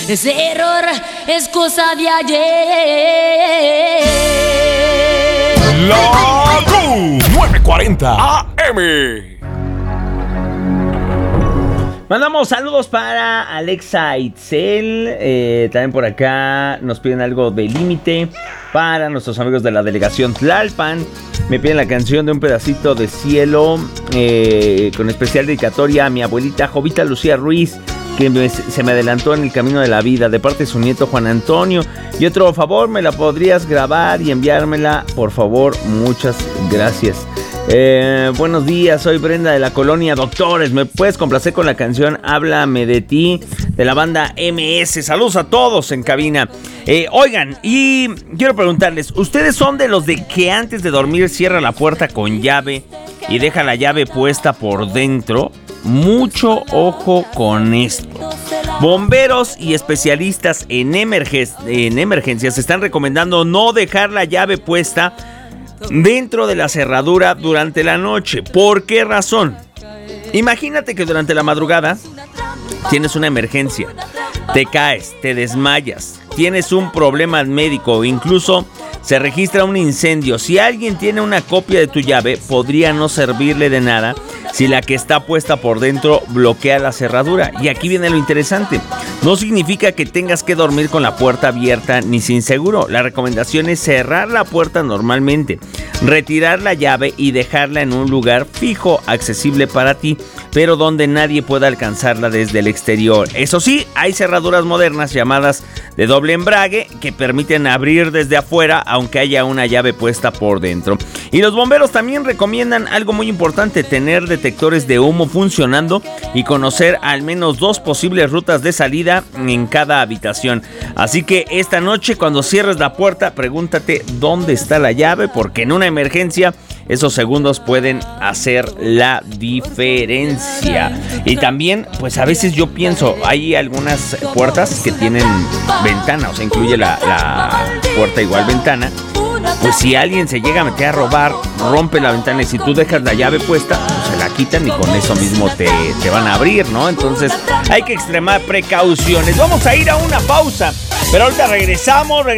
Ese error es cosa de ayer. La Q940 AM. Mandamos saludos para Alexa Itzel. También por acá nos piden algo de Límite. Para nuestros amigos de la delegación Tlalpan, me piden la canción de Un Pedacito de Cielo, con especial dedicatoria a mi abuelita Jovita Lucía Ruiz, que se me adelantó en el camino de la vida, de parte de su nieto Juan Antonio. Y otro favor, ¿me la podrías grabar y enviármela? Por favor, muchas gracias. Buenos días, soy Brenda de la colonia Doctores. ¿Me puedes complacer con la canción Háblame de ti, de la banda MS? Saludos a todos en cabina. Oigan, y quiero preguntarles, ¿ustedes son de los de que antes de dormir cierra la puerta con llave y deja la llave puesta por dentro? Mucho ojo con esto. Bomberos y especialistas en emergencias están recomendando no dejar la llave puesta dentro de la cerradura durante la noche. ¿Por qué razón? Imagínate que durante la madrugada tienes una emergencia, te caes, te desmayas, tienes un problema médico o incluso se registra un incendio. Si alguien tiene una copia de tu llave, podría no servirle de nada si la que está puesta por dentro bloquea la cerradura. Y aquí viene lo interesante. No significa que tengas que dormir con la puerta abierta ni sin seguro. La recomendación es cerrar la puerta normalmente, retirar la llave y dejarla en un lugar fijo, accesible para ti, pero donde nadie pueda alcanzarla desde el exterior. Eso sí, hay cerraduras modernas llamadas de doble embrague que permiten abrir desde afuera aunque haya una llave puesta por dentro. Y los bomberos también recomiendan algo muy importante: tener detectores de humo funcionando y conocer al menos 2 posibles rutas de salida en cada habitación. Así que esta noche, cuando cierres la puerta, pregúntate dónde está la llave, porque en una emergencia esos segundos pueden hacer la diferencia. Y también, pues a veces yo pienso, hay algunas puertas que tienen ventana, o sea, incluye la puerta igual ventana. Pues si alguien se llega a meter a robar, rompe la ventana, y si tú dejas la llave puesta, pues se la quitan y con eso mismo te van a abrir, ¿no? Entonces hay que extremar precauciones. Vamos a ir a una pausa, pero ahorita regresamos